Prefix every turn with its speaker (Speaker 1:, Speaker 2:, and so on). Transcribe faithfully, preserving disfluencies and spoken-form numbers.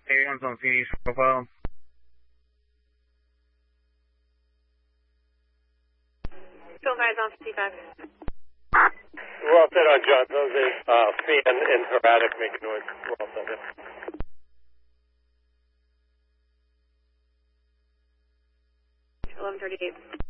Speaker 1: Anyone's on Phoenix profile.
Speaker 2: Still guys on fifty-five.
Speaker 3: We're all set on John Jose. Uh, fan and her attic making noise. We're all set.
Speaker 2: eleven thirty-eight.